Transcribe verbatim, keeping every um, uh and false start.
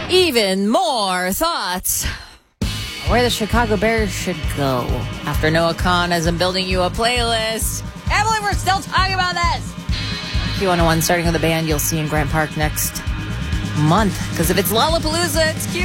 Even more thoughts where the Chicago Bears should go after Noah Khan has been building you a playlist. Can't believe we're still talking about this. Q one oh one starting with the band you'll see in Grant Park next month. Because if it's Lollapalooza, it's Q